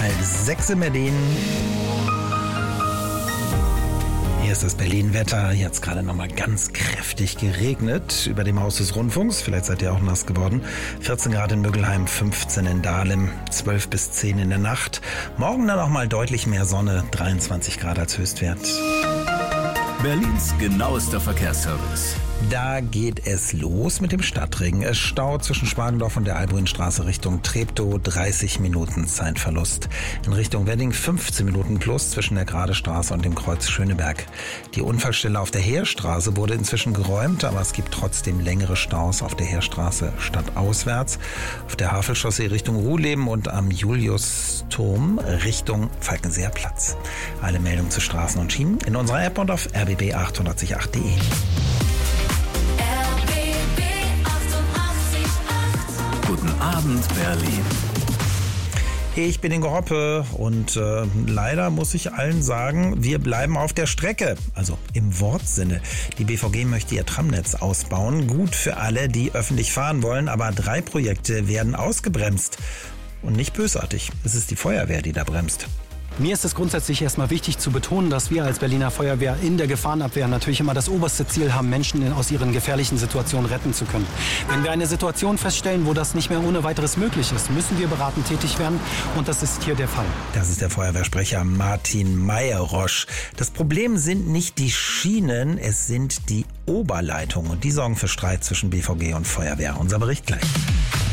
5:30 in Berlin. Hier ist das Berlin-Wetter. Jetzt gerade nochmal ganz kräftig geregnet über dem Haus des Rundfunks. Vielleicht seid ihr auch nass geworden. 14 Grad in Müggelheim, 15 in Dahlem, 12 bis 10 in der Nacht. Morgen dann auch mal deutlich mehr Sonne, 23 Grad als Höchstwert. Berlins genauester Verkehrsservice. Da geht es los mit dem Stadtregen. Es staut zwischen Schmargendorf und der Albuinstraße Richtung Treptow, 30 Minuten Zeitverlust. In Richtung Wedding 15 Minuten plus zwischen der Gradestraße und dem Kreuz Schöneberg. Die Unfallstelle auf der Heerstraße wurde inzwischen geräumt, aber es gibt trotzdem längere Staus auf der Heerstraße stadtauswärts, auf der Havelchaussee Richtung Ruhleben und am Juliusturm Richtung Falkenseer Platz. Alle Meldungen zu Straßen und Schienen in unserer App und auf rbb888.de. Guten Abend, Berlin. Ich bin Ingo Hoppe und leider muss ich allen sagen, wir bleiben auf der Strecke. Also im Wortsinne. Die BVG möchte ihr Tramnetz ausbauen. Gut für alle, die öffentlich fahren wollen, aber 3 Projekte werden ausgebremst. Und nicht bösartig. Es ist die Feuerwehr, die da bremst. Mir ist es grundsätzlich erstmal wichtig zu betonen, dass wir als Berliner Feuerwehr in der Gefahrenabwehr natürlich immer das oberste Ziel haben, Menschen aus ihren gefährlichen Situationen retten zu können. Wenn wir eine Situation feststellen, wo das nicht mehr ohne weiteres möglich ist, müssen wir beratend tätig werden und das ist hier der Fall. Das ist der Feuerwehrsprecher Martin Meyerosch. Das Problem sind nicht die Schienen, es sind die Oberleitungen und die sorgen für Streit zwischen BVG und Feuerwehr. Unser Bericht gleich.